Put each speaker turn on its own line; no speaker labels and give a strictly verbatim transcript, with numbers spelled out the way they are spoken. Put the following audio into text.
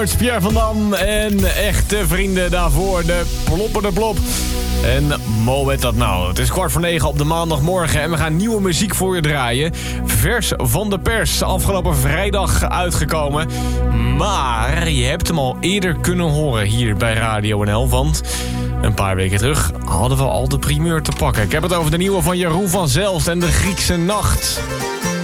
Pierre van Dam en echte vrienden daarvoor, de Plopperde Plop. En Mo met dat nou. Het is kwart voor negen op de maandagmorgen en we gaan nieuwe muziek voor je draaien. Vers van de pers, afgelopen vrijdag uitgekomen. Maar je hebt hem al eerder kunnen horen hier bij Radio N L, want een paar weken terug hadden we al de primeur te pakken. Ik heb het over de nieuwe van Jeroen van Zelst en de Griekse Nacht.